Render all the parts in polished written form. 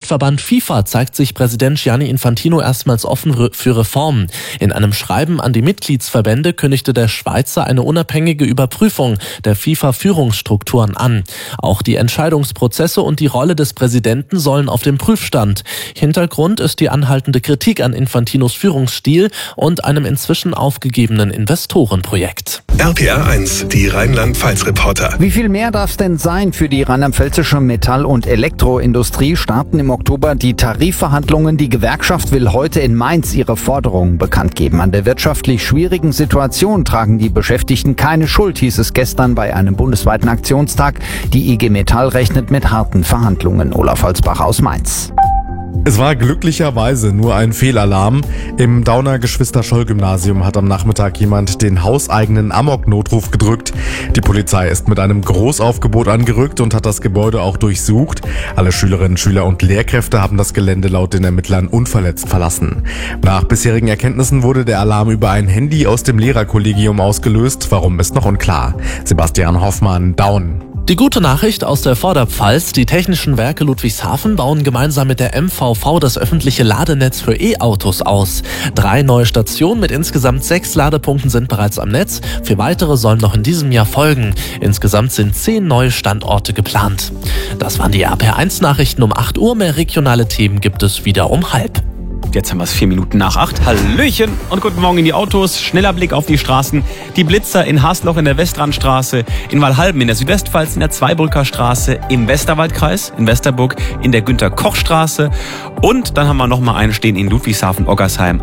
Fußballverband FIFA zeigt sich Präsident Gianni Infantino erstmals offen für Reformen. In einem Schreiben an die Mitgliedsverbände kündigte der Schweizer eine unabhängige Überprüfung der FIFA-Führungsstrukturen an. Auch die Entscheidungsprozesse und die Rolle des Präsidenten sollen auf dem Prüfstand. Hintergrund ist die anhaltende Kritik an Infantinos Führungsstil und einem inzwischen aufgegebenen Investorenprojekt. RPR 1, die Rheinland-Pfalz-Reporter. Wie viel mehr darf es denn sein? Für die rheinland-pfälzische Metall- und Elektroindustrie starten im Oktober die Tarifverhandlungen. Die Gewerkschaft will heute in Mainz ihre Forderungen bekannt geben. An der wirtschaftlich schwierigen Situation tragen die Beschäftigten keine Schuld, hieß es gestern bei einem bundesweiten Aktionstag. Die IG Metall rechnet mit harten Verhandlungen. Olaf Holzbach aus Mainz. Es war glücklicherweise nur ein Fehlalarm. Im Dauner Geschwister-Scholl-Gymnasium hat am Nachmittag jemand den hauseigenen Amok-Notruf gedrückt. Die Polizei ist mit einem Großaufgebot angerückt und hat das Gebäude auch durchsucht. Alle Schülerinnen, Schüler und Lehrkräfte haben das Gelände laut den Ermittlern unverletzt verlassen. Nach bisherigen Erkenntnissen wurde der Alarm über ein Handy aus dem Lehrerkollegium ausgelöst. Warum ist noch unklar. Sebastian Hoffmann, Daun. Die gute Nachricht aus der Vorderpfalz: Die Technischen Werke Ludwigshafen bauen gemeinsam mit der MVV das öffentliche Ladenetz für E-Autos aus. 3 neue Stationen mit insgesamt 6 Ladepunkten sind bereits am Netz. 4 weitere sollen noch in diesem Jahr folgen. Insgesamt sind 10 neue Standorte geplant. Das waren die RPR 1 Nachrichten um 8 Uhr. Mehr regionale Themen gibt es wieder um 7:30. Jetzt haben wir es 4 Minuten nach 8. Hallöchen und guten Morgen in die Autos. Schneller Blick auf die Straßen. Die Blitzer in Hasloch in der Westrandstraße, in Walhalben in der Südwestpfalz, in der Zweibrücker Straße, im Westerwaldkreis, in Westerburg, in der Günter-Koch-Straße. Und dann haben wir noch mal einen stehen in Ludwigshafen-Oggersheim,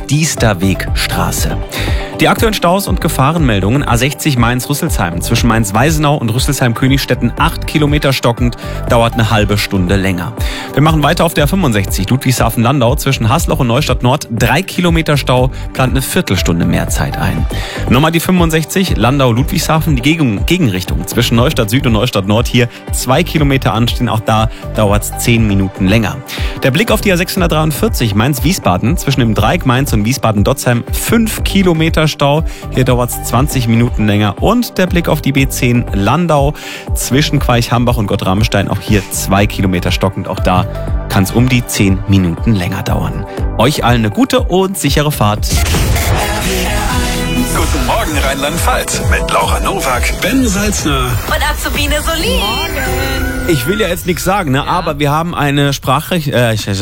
Adolf-Diesterweg-Straße. Die aktuellen Staus und Gefahrenmeldungen: A60 Mainz-Rüsselsheim, zwischen Mainz-Weisenau und Rüsselsheim-Königstetten 8 Kilometer stockend, dauert eine halbe Stunde länger. Wir machen weiter auf der A65 Ludwigshafen-Landau, zwischen Hasloch und Neustadt Nord 3 Kilometer Stau, plant eine Viertelstunde mehr Zeit ein. Nochmal die 65 Landau-Ludwigshafen, die Gegenrichtung zwischen Neustadt Süd und Neustadt Nord, hier 2 Kilometer anstehen, auch da dauert es 10 Minuten länger. Der Blick auf die A643 Mainz-Wiesbaden, zwischen dem Dreieck Mainz und Wiesbaden-Dotzheim 5 Kilometer Stau, hier dauert es 20 Minuten länger. Und der Blick auf die B10 Landau zwischen Queich-Hambach und Gott-Rammstein, auch hier 2 Kilometer stockend, auch da kann es um die 10 Minuten länger dauern. Euch allen eine gute und sichere Fahrt. Guten Morgen Rheinland-Pfalz mit Laura Nowak, Ben Salzner und Azubine Solin. Ich will ja jetzt nichts sagen, ne? Aber wir haben eine Sprachnachricht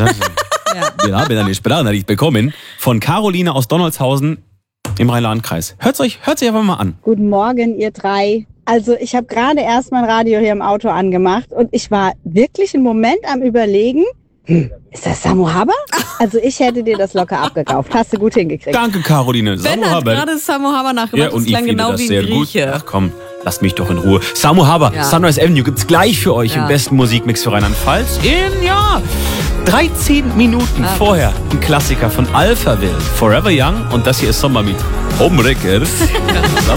bekommen von Caroline aus Donaldshausen im Rhein-Lahn-Kreis. Hört sich einfach mal an. Guten Morgen, ihr 3. Also ich habe gerade erst mein Radio hier im Auto angemacht und ich war wirklich einen Moment am Überlegen, ist das Samu Haber? Also ich hätte dir das locker abgekauft. Hast du gut hingekriegt. Danke, Caroline. Ben hat gerade Samu Haber nachgemacht. Ja, und das klang genau das wie sehr ein Grieche. gut. Ach komm, lasst mich doch in Ruhe. Samu Haber, Ja. Sunrise Avenue gibt's gleich für euch im besten Musikmix für Rheinland-Pfalz. 13 Minuten vorher ein Klassiker von Alphaville, Forever Young, und das hier ist Sommer mit Home Records.